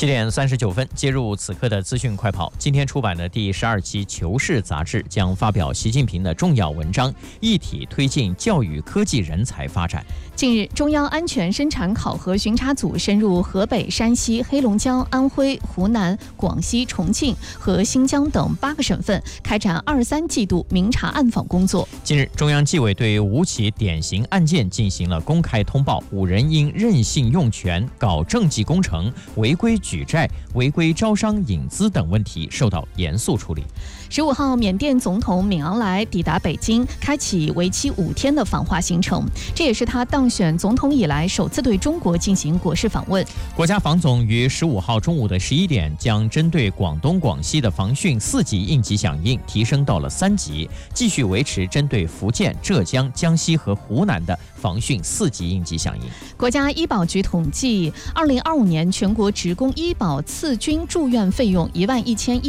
7点39分，接入此刻的资讯快跑。今天出版的第12期《求是》杂志将发表习近平的重要文章，一体推进教育科技人才发展。 近日，中央安全生产考核巡查组深入河北、山西、黑龙江、安徽、湖南、广西、重庆和新疆等8个省份，开展23季度明察暗访工作。 近日，中央纪委对5起典型案件进行了公开通报，5人因任性用权、搞政绩工程、违规举债、违规招商引资等问题受到严肃处理。 15号，缅甸总统敏昂莱抵达北京，开启为期5天的访华行程，这也是他当选总统以来首次对中国进行国事访问。 国家防总于15号中午的11点，将针对广东、广西的防汛4级应急响应提升到了3级，继续维持针对福建、浙江、江西和湖南的防汛4级应急响应。 国家医保局统计，2025年全国职工医保次均住院费用11100亿